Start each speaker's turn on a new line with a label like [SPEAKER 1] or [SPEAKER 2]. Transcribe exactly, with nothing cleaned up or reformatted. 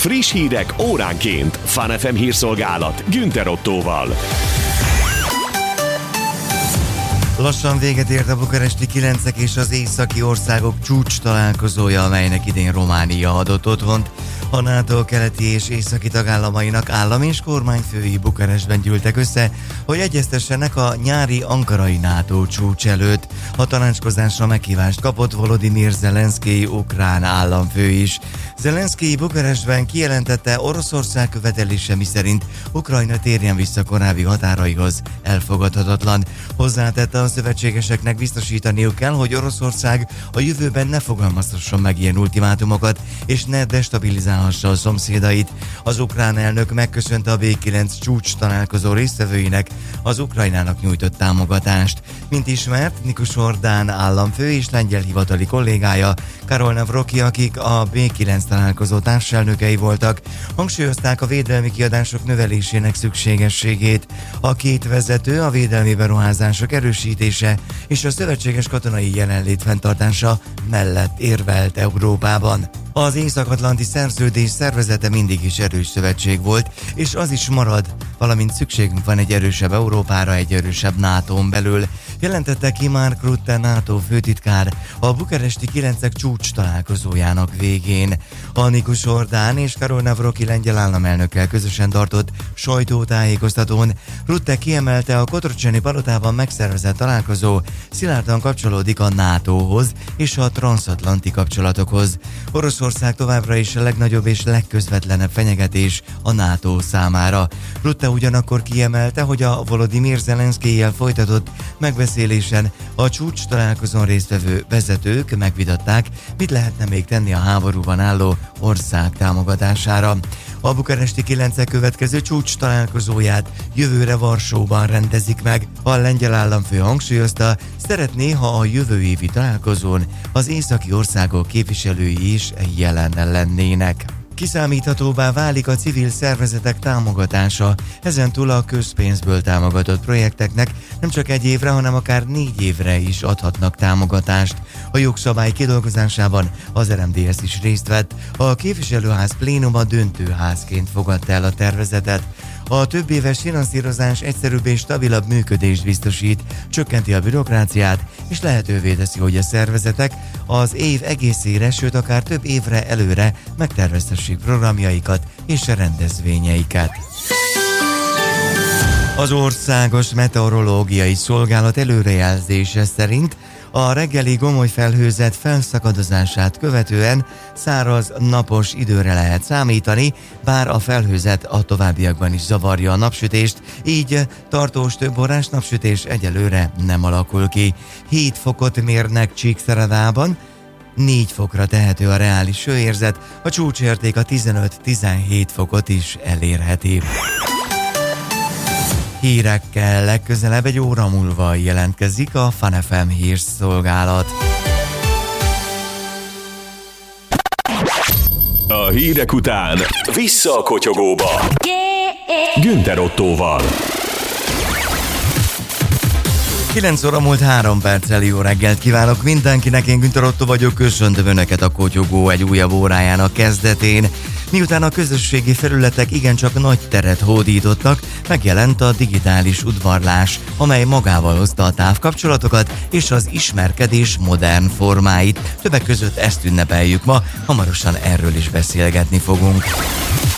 [SPEAKER 1] Friss hírek óránként. Fun ef em hírszolgálat Günther Ottóval.
[SPEAKER 2] Lassan véget ért a bukaresti kilencek és az északi országok csúcs találkozója, amelynek idén Románia adott otthont. A NATO keleti és északi tagállamainak állam és kormányfői Bukarestben gyűltek össze, hogy egyeztessenek a nyári ankarai NATO csúcs előtt. A tanácskozásra meghívást kapott Volodymyr Zelenszkij ukrán államfő is. Zelenszkij Bukarestben kijelentette, Oroszország követelése miszerint Ukrajna térjen vissza korábbi határaihoz elfogadhatatlan. Hozzátette, a szövetségeseknek biztosítaniuk kell, hogy Oroszország a jövőben ne fogalmazhasson meg ilyen ultimátumokat, és ne destabilizálhassa a szomszédait. Az ukrán elnök megköszönte a bé kilenc csúcs találkozó résztvevőinek az Ukrajnának nyújtott támogatást. Mint ismert, Nikus Orbán államfő és lengyel hivatali kollégája, Karol Nawrocki, akik a bé kilenc találkozó társelnökei voltak, hangsúlyozták a védelmi kiadások növelésének szükségességét. A két vezető a védelmi beruházások erősítése és a szövetséges katonai jelenlét fenntartása mellett érvelt Európában. Az Észak-Atlanti Szerződés szervezete mindig is erős szövetség volt, és az is marad, valamint szükségünk van egy erősebb Európára, egy erősebb nátón belül, jelentette ki Mark Rutte NATO főtitkár a bukaresti kilencek csúcs találkozójának végén. A Nikus Orbán és Karol Nawrocki lengyel államelnökkel közösen tartott sajtótájékoztatón Rutte kiemelte, a Kotroceni palotában megszervezett találkozó szilárdan kapcsolódik a nátóhoz és a transzatlanti kapcsolatokhoz. Oroszország továbbra is a legnagyobb és legközvetlenebb fenyegetés a NATO számára. Rutte ugyanakkor kiemelte, hogy a Volodymyr Zelenszkijjel folytatott megbeszélésen a csúcs találkozón résztvevő vezetők megvitatták, mit lehetne még tenni a háborúban álló ország támogatására. A bukaresti kilencek következő csúcs találkozóját jövőre Varsóban rendezik meg. A lengyel államfő hangsúlyozta, szeretné, ha a jövő évi találkozón az északi országok képviselői is jelen lennének. Kiszámíthatóbbá válik a civil szervezetek támogatása. Ezentúl a közpénzből támogatott projekteknek nem csak egy évre, hanem akár négy évre is adhatnak támogatást. A jogszabály kidolgozásában az er em dé es is részt vett. A képviselőház plénuma döntőházként fogadta el a tervezetet. A több éves finanszírozás egyszerűbb és stabilabb működést biztosít, csökkenti a bürokráciát, és lehetővé teszi, hogy a szervezetek az év egészére, sőt akár több évre előre megtervezhessék programjaikat és rendezvényeiket. Az Országos Meteorológiai Szolgálat előrejelzése szerint a reggeli gomoly felhőzet felszakadozását követően száraz, napos időre lehet számítani, bár a felhőzet a továbbiakban is zavarja a napsütést, így tartós többórás napsütés egyelőre nem alakul ki. hét fokot mérnek Csíkszeredában, négy fokra tehető a reális hőérzet, a csúcsérték a tizenöt-tizenhét fokot is elérheti. Hírekkel legközelebb egy óra múlva jelentkezik a Fun ef em hírszolgálat.
[SPEAKER 1] A hírek után vissza a kotyogóba. Günther Ottóval.
[SPEAKER 2] kilenc óra múlt három perccel, jó reggelt kívánok mindenkinek, én Günther Ottó vagyok, köszöntöm Önöket a kotyogó egy újabb órájának kezdetén. Miután a közösségi felületek igencsak nagy teret hódítottak, megjelent a digitális udvarlás, amely magával hozta a távkapcsolatokat és az ismerkedés modern formáit. Többek között ezt ünnepeljük ma, hamarosan erről is beszélgetni fogunk.